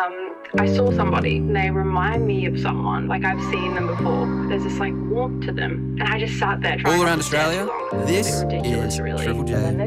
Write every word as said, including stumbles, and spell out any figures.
um, I saw somebody and they remind me of someone, like I've seen them before. There's this like warmth to them. And I just sat there trying All not around to stand Australia, too long. this It's a bit ridiculous, is really. Triple J.